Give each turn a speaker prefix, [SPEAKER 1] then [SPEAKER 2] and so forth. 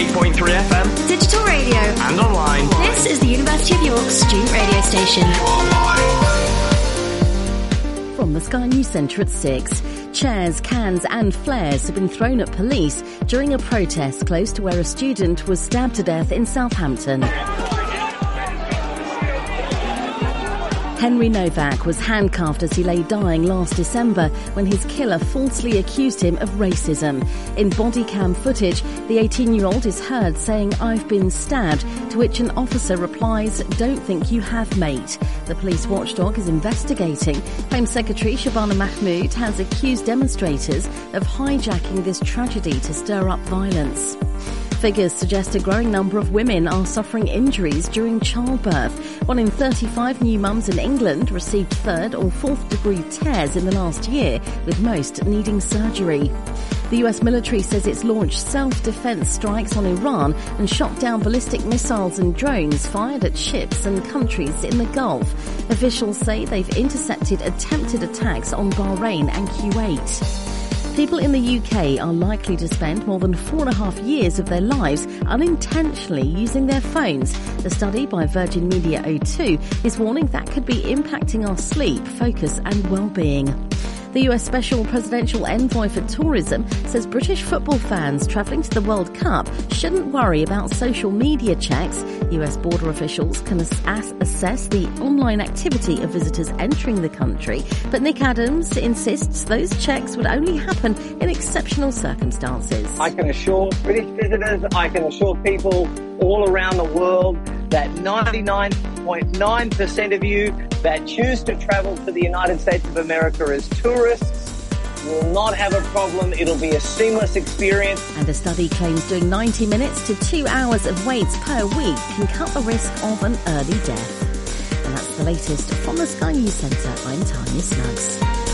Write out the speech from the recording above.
[SPEAKER 1] 88.3 FM.
[SPEAKER 2] Digital radio.
[SPEAKER 1] And online.
[SPEAKER 2] This is the University of York student radio station.
[SPEAKER 3] From the Sky News Centre at 6. Chairs, cans and flares have been thrown at police during a protest close to where a student was stabbed to death in Southampton. Henry Novak was handcuffed as he lay dying last December when his killer falsely accused him of racism. In body cam footage, the 18-year-old is heard saying, "I've been stabbed," to which an officer replies, "Don't think you have, mate." The police watchdog is investigating. Home Secretary Shabana Mahmood has accused demonstrators of hijacking this tragedy to stir up violence. Figures suggest a growing number of women are suffering injuries during childbirth. 1 in 35 new mums in England received 3rd or 4th degree tears in the last year, with most needing surgery. The US military says it's launched self-defense strikes on Iran and shot down ballistic missiles and drones fired at ships and countries in the Gulf. Officials say they've intercepted attempted attacks on Bahrain and Kuwait. People in the UK are likely to spend more than 4.5 years of their lives unintentionally using their phones. A study by Virgin Media O2 is warning that could be impacting our sleep, focus and well-being. The US Special Presidential Envoy for Tourism says British football fans travelling to the World Cup shouldn't worry about social media checks. US border officials can assess the online activity of visitors entering the country, but Nick Adams insists those checks would only happen in exceptional circumstances.
[SPEAKER 4] I can assure British visitors, I can assure people all around the world that 99.9% of you that choose to travel to the United States of America as tourists will not have a problem. It'll be a seamless experience.
[SPEAKER 3] And a study claims doing 90 minutes to 2 hours of weights per week can cut the risk of an early death. And that's the latest from the Sky News Centre. I'm Tanya Snuggs.